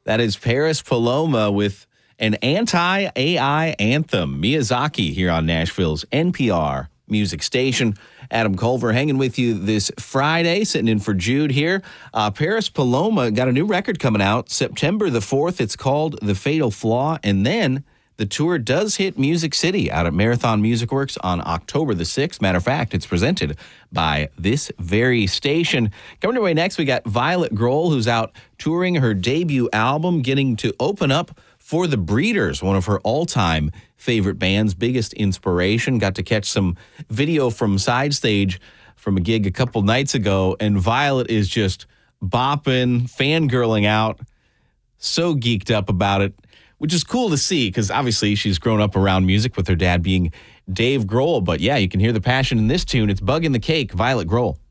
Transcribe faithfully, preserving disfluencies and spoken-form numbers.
That is Paris Paloma with an anti-A I anthem. Miyazaki here on Nashville's N P R music station. Adam Culver hanging with you this Friday, sitting in for Jude here. Uh, Paris Paloma got a new record coming out September the fourth. It's called The Fatal Flaw. And then the tour does hit Music City out at Marathon Music Works on October the sixth. Matter of fact, it's presented by this very station. Coming your way next, we got Violet Grohl, who's out touring her debut album, getting to open up for The Breeders, one of her all-time favorite bands, biggest inspiration. Got to catch some video from Side Stage from a gig a couple nights ago, and Violet is just bopping, fangirling out, so geeked up about it, which is cool to see because obviously she's grown up around music with her dad being Dave Grohl. But yeah, you can hear the passion in this tune. It's Bug in the Cake, Violet Grohl.